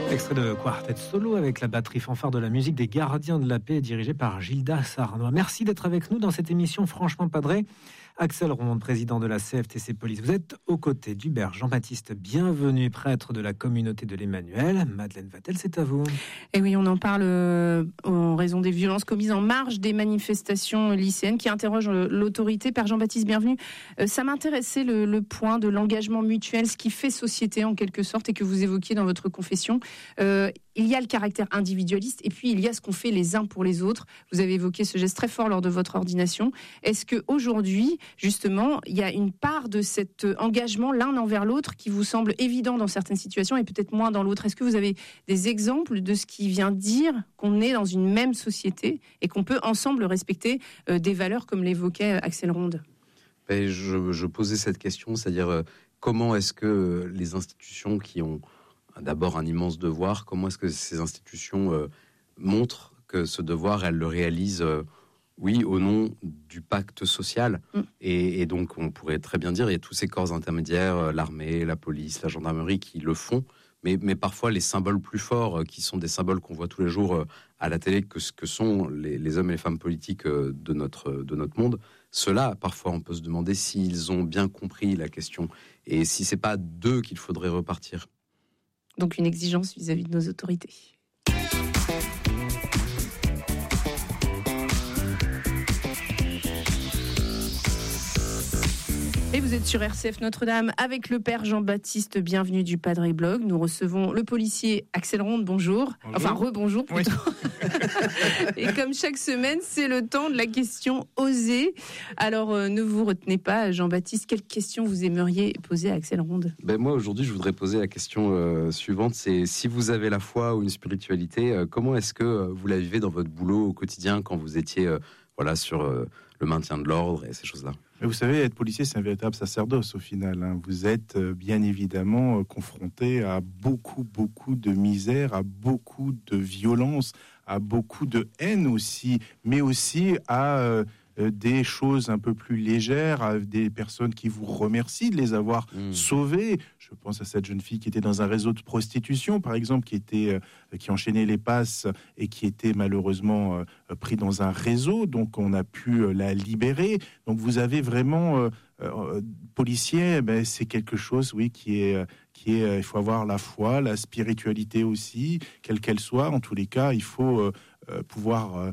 Extrait de quartet solo avec la batterie fanfare de la musique des Gardiens de la Paix dirigée par Gilda Sarnois. Merci d'être avec nous dans cette émission Franchement Padré. Axel Ronde, président de la CFTC Police. Vous êtes aux côtés d'Hubert Jean-Baptiste Bienvenu, prêtre de la communauté de l'Emmanuel. Madeleine Vatel, c'est à vous. Et oui, on en parle en raison des violences commises en marge des manifestations lycéennes qui interrogent l'autorité. Père Jean-Baptiste Bienvenu, ça m'intéressait le point de l'engagement mutuel, ce qui fait société en quelque sorte et que vous évoquiez dans votre confession. Il y a le caractère individualiste et puis il y a ce qu'on fait les uns pour les autres. Vous avez évoqué ce geste très fort lors de votre ordination. Est-ce qu'aujourd'hui, justement, il y a une part de cet engagement l'un envers l'autre qui vous semble évident dans certaines situations et peut-être moins dans l'autre? Est-ce que vous avez des exemples de ce qui vient dire qu'on est dans une même société et qu'on peut ensemble respecter des valeurs comme l'évoquait Axel Ronde? Je posais cette question, c'est-à-dire comment est-ce que les institutions qui ont d'abord un immense devoir, comment est-ce que ces institutions montrent que ce devoir, elles le réalisent oui, au nom du pacte social. Et donc, on pourrait très bien dire, il y a tous ces corps intermédiaires, l'armée, la police, la gendarmerie qui le font, mais parfois les symboles plus forts, qui sont des symboles qu'on voit tous les jours à la télé, que sont les hommes et les femmes politiques de notre monde, ceux-là, parfois, on peut se demander s'ils ont bien compris la question, et si c'est pas d'eux qu'il faudrait repartir. Donc une exigence vis-à-vis de nos autorités. Et vous êtes sur RCF Notre-Dame avec le Père Jean-Baptiste Bienvenu du Padre Blog. Nous recevons le policier Axel Ronde, bonjour. Enfin, rebonjour plutôt. Oui. Et comme chaque semaine, c'est le temps de la question osée. Alors, ne vous retenez pas, Jean-Baptiste, quelle question vous aimeriez poser à Axel Ronde? Moi, aujourd'hui, je voudrais poser la question suivante. C'est si vous avez la foi ou une spiritualité, comment est-ce que vous la vivez dans votre boulot au quotidien quand vous étiez sur le maintien de l'ordre et ces choses-là? Mais vous savez, être policier, c'est un véritable sacerdoce au final. Vous êtes bien évidemment confronté à beaucoup de misère, à beaucoup de violence, à beaucoup de haine aussi, mais aussi à des choses un peu plus légères, à des personnes qui vous remercient de les avoir sauvées. Je pense à cette jeune fille qui était dans un réseau de prostitution, par exemple, qui enchaînait les passes et qui était malheureusement pris dans un réseau. Donc, on a pu la libérer. Donc, vous avez vraiment policier. C'est quelque chose, oui, qui est. Il faut avoir la foi, la spiritualité aussi, quelle qu'elle soit. En tous les cas, il faut pouvoir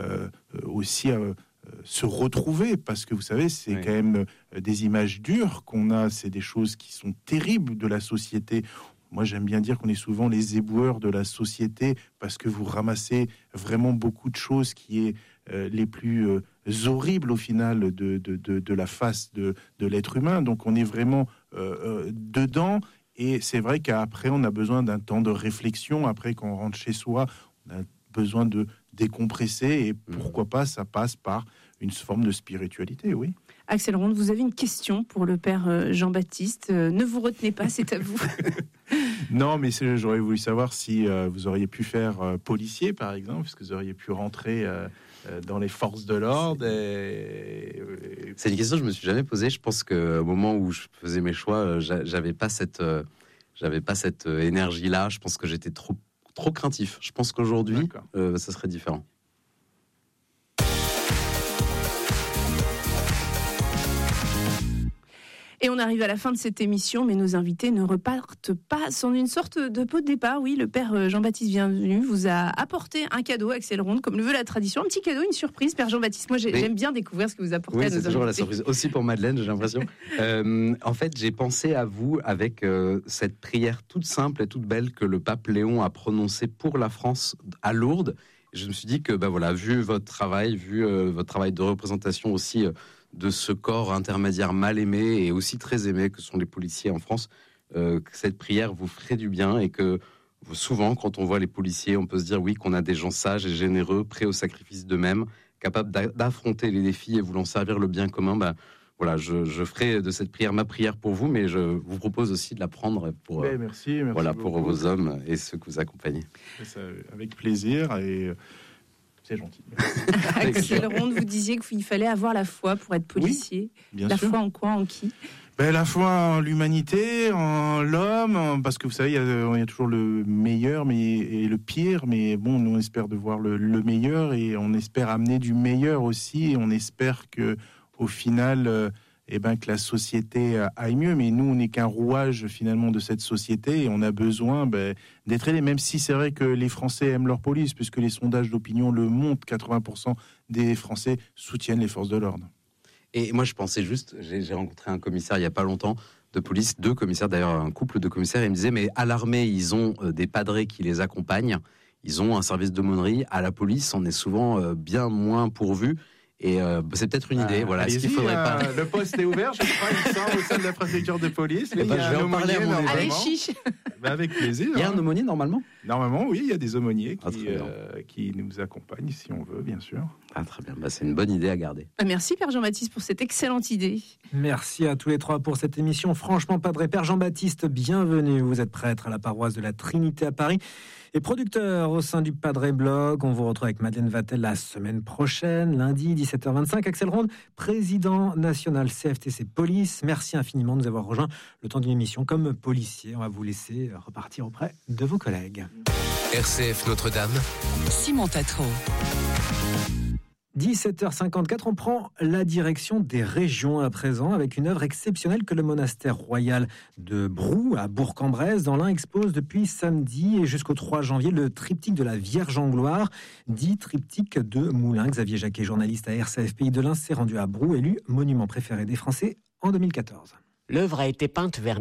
aussi se retrouver, parce que vous savez, c'est quand même des images dures qu'on a, c'est des choses qui sont terribles de la société. Moi, j'aime bien dire qu'on est souvent les éboueurs de la société, parce que vous ramassez vraiment beaucoup de choses qui est les plus horribles au final de la face de l'être humain. Donc on est vraiment dedans, et c'est vrai qu'après on a besoin d'un temps de réflexion. Après, quand on rentre chez soi, on a besoin de décompresser, et pourquoi pas, ça passe par une forme de spiritualité, oui. Axel Ronde, vous avez une question pour le Père Jean-Baptiste. Ne vous retenez pas, c'est à vous. Non, mais j'aurais voulu savoir si vous auriez pu faire policier, par exemple, parce que vous auriez pu rentrer dans les forces de l'ordre. C'est une question que je me suis jamais posée. Je pense qu'au moment où je faisais mes choix, j'avais pas cette énergie-là. Je pense que j'étais trop craintif. Je pense qu'aujourd'hui, ça serait différent. Et on arrive à la fin de cette émission, mais nos invités ne repartent pas sans une sorte de pot de départ. Oui, le Père Jean-Baptiste Bienvenu vous a apporté un cadeau, Axel Ronde, comme le veut la tradition. Un petit cadeau, une surprise, Père Jean-Baptiste. Moi, j'aime bien découvrir ce que vous apportez à nos invités. Oui, c'est toujours la surprise. Aussi pour Madeleine, j'ai l'impression. En fait, j'ai pensé à vous avec cette prière toute simple et toute belle que le pape Léon a prononcée pour la France à Lourdes. Je me suis dit que, vu votre travail, votre travail de représentation aussi de ce corps intermédiaire mal aimé et aussi très aimé que sont les policiers en France, que cette prière vous ferait du bien, et que souvent, quand on voit les policiers, on peut se dire oui, qu'on a des gens sages et généreux, prêts au sacrifice d'eux-mêmes, capables d'affronter les défis et voulant servir le bien commun. Je ferai de cette prière ma prière pour vous, mais je vous propose aussi de la prendre pour, merci pour vos hommes et ceux que vous accompagnez. Avec plaisir, et c'est gentil. Axel Ronde, vous disiez qu'il fallait avoir la foi pour être policier. Oui, bien sûr. foi en quoi, en qui? La foi en l'humanité, en l'homme, parce que vous savez, il y a toujours le meilleur et le pire, mais bon, nous on espère de voir le meilleur et on espère amener du meilleur aussi, et on espère que au final, que la société aille mieux, mais nous on n'est qu'un rouage finalement de cette société et on a besoin d'être aidés, même si c'est vrai que les Français aiment leur police, puisque les sondages d'opinion le montrent, 80% des Français soutiennent les forces de l'ordre. Et moi, je pensais juste, j'ai rencontré un commissaire il n'y a pas longtemps de police, 2 commissaires, d'ailleurs un couple de commissaires, et il me disait, mais à l'armée, ils ont des padrés qui les accompagnent, ils ont un service d'aumônerie, à la police, on est souvent bien moins pourvu. Et c'est peut-être une idée. Voilà. Est-ce qu'il faudrait pas... Le poste est ouvert, je crois, il me semble, au sein de la préfecture de police. Je vais en parler à mon aumônier. Allez, chiche. Avec plaisir. Il y a un aumônier normalement ? Normalement, oui, il y a des aumôniers qui nous accompagnent, si on veut, bien sûr. Ah, très bien, c'est une bonne idée à garder. Merci Père Jean-Baptiste pour cette excellente idée. Merci à tous les 3 pour cette émission. Franchement, Padre. Père Jean-Baptiste, bienvenue. Vous êtes prêtre à la paroisse de la Trinité à Paris et producteur au sein du Padre Blog. On vous retrouve avec Madeleine Vatel la semaine prochaine, lundi 17h25. Axel Ronde, président national CFTC Police. Merci infiniment de nous avoir rejoints le temps d'une émission comme policier. On va vous laisser repartir auprès de vos collègues. RCF Notre-Dame, Simon Tatro. 17h54, on prend la direction des régions à présent avec une œuvre exceptionnelle que le monastère royal de Brou à Bourg-en-Bresse dans l'Ain expose depuis samedi et jusqu'au 3 janvier le triptyque de la Vierge en gloire, dit triptyque de Moulins. Xavier Jacquet, journaliste à RCF Pays de l'Ain, s'est rendu à Brou, élu monument préféré des Français en 2014. L'œuvre a été peinte vers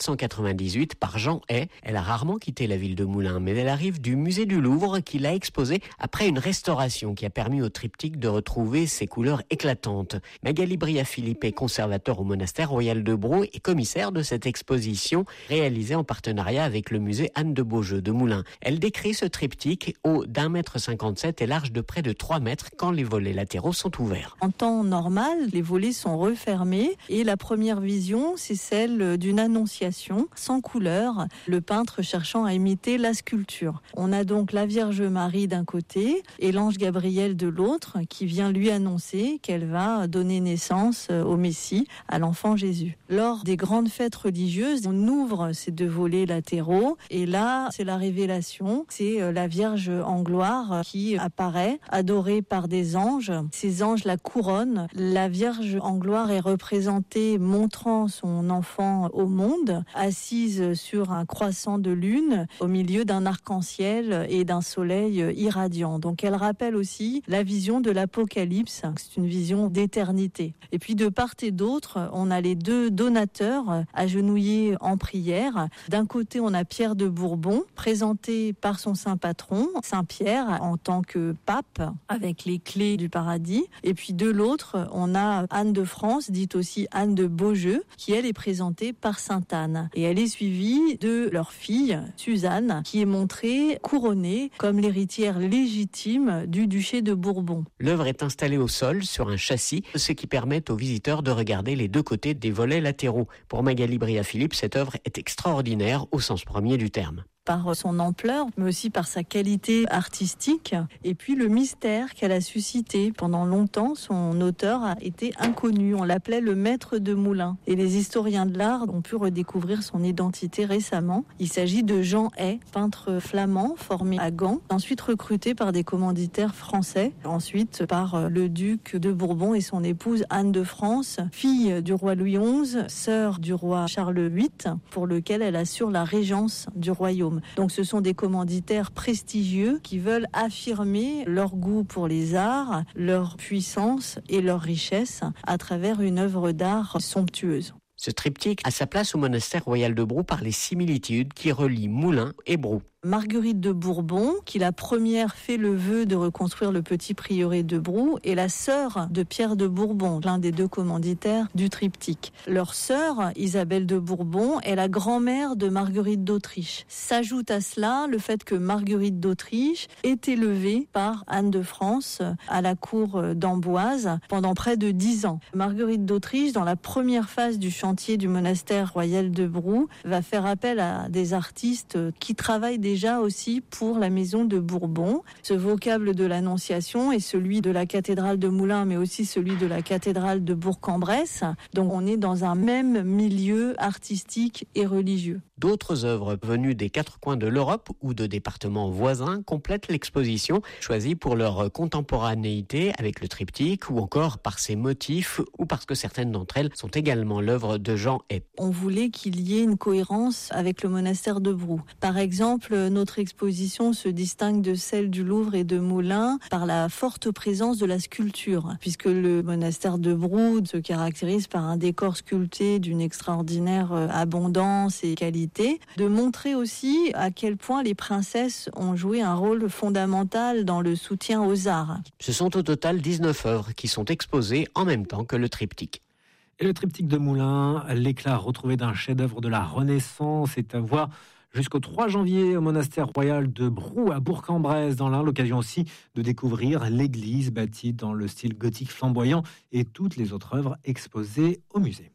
1498 par Jean Hay. Elle a rarement quitté la ville de Moulins, mais elle arrive du musée du Louvre qui l'a exposée après une restauration qui a permis au triptyque de retrouver ses couleurs éclatantes. Magali Bria-Philippe est conservateur au monastère royal de Brou et commissaire de cette exposition réalisée en partenariat avec le musée Anne de Beaujeu de Moulins. Elle décrit ce triptyque haut d'1,57 m et large de près de 3 mètres quand les volets latéraux sont ouverts. En temps normal, les volets sont refermés et la première vision, c'est celle d'une annonciation sans couleur, le peintre cherchant à imiter la sculpture. On a donc la Vierge Marie d'un côté et l'ange Gabriel de l'autre qui vient lui annoncer qu'elle va donner naissance au Messie, à l'enfant Jésus. Lors des grandes fêtes religieuses, on ouvre ces 2 volets latéraux et là, c'est la révélation, c'est la Vierge en gloire qui apparaît, adorée par des anges. Ces anges la couronnent. La Vierge en gloire est représentée montrant son enfant au monde, assise sur un croissant de lune, au milieu d'un arc-en-ciel et d'un soleil irradiant. Donc elle rappelle aussi la vision de l'Apocalypse, c'est une vision d'éternité. Et puis de part et d'autre, on a les 2 donateurs agenouillés en prière. D'un côté, on a Pierre de Bourbon, présenté par son saint patron, Saint Pierre, en tant que pape, avec les clés du paradis. Et puis de l'autre, on a Anne de France, dite aussi Anne de Beaujeu, qui elle est présentée par Sainte Anne. Et elle est suivie de leur fille, Suzanne, qui est montrée couronnée comme l'héritière légitime du duché de Bourbon. L'œuvre est installée au sol sur un châssis, ce qui permet aux visiteurs de regarder les 2 côtés des volets latéraux. Pour Magali Bria-Philippe, cette œuvre est extraordinaire au sens premier du terme. Par son ampleur, mais aussi par sa qualité artistique, et puis le mystère qu'elle a suscité. Pendant longtemps, son auteur a été inconnu. On l'appelait le maître de Moulins. Et les historiens de l'art ont pu redécouvrir son identité récemment. Il s'agit de Jean Hay, peintre flamand formé à Gand, ensuite recruté par des commanditaires français, ensuite par le duc de Bourbon et son épouse Anne de France, fille du roi Louis XI, sœur du roi Charles VIII, pour lequel elle assure la régence du royaume. Donc ce sont des commanditaires prestigieux qui veulent affirmer leur goût pour les arts, leur puissance et leur richesse à travers une œuvre d'art somptueuse. Ce triptyque a sa place au monastère royal de Brou par les similitudes qui relient Moulins et Brou. Marguerite de Bourbon, qui la première fait le vœu de reconstruire le petit prieuré de Brou, est la sœur de Pierre de Bourbon, l'un des 2 commanditaires du triptyque. Leur sœur, Isabelle de Bourbon, est la grand-mère de Marguerite d'Autriche. S'ajoute à cela le fait que Marguerite d'Autriche est élevée par Anne de France à la cour d'Amboise pendant près de 10 ans. Marguerite d'Autriche, dans la première phase du chantier du monastère royal de Brou, va faire appel à des artistes qui travaillent déjà déjà aussi pour la maison de Bourbon. Ce vocable de l'Annonciation est celui de la cathédrale de Moulins, mais aussi celui de la cathédrale de Bourg-en-Bresse. Donc on est dans un même milieu artistique et religieux. D'autres œuvres venues des quatre coins de l'Europe ou de départements voisins complètent l'exposition, choisies pour leur contemporanéité avec le triptyque ou encore par ses motifs ou parce que certaines d'entre elles sont également l'œuvre de Jean Hay. On voulait qu'il y ait une cohérence avec le monastère de Brou. Par exemple, notre exposition se distingue de celle du Louvre et de Moulins par la forte présence de la sculpture, puisque le monastère de Brou se caractérise par un décor sculpté d'une extraordinaire abondance et qualité. De montrer aussi à quel point les princesses ont joué un rôle fondamental dans le soutien aux arts. Ce sont au total 19 œuvres qui sont exposées en même temps que le triptyque. Et le triptyque de Moulins, l'éclat retrouvé d'un chef-d'œuvre de la Renaissance, est à voir jusqu'au 3 janvier au monastère royal de Brou à Bourg-en-Bresse dans l'Ain. L'occasion aussi de découvrir l'église bâtie dans le style gothique flamboyant et toutes les autres œuvres exposées au musée.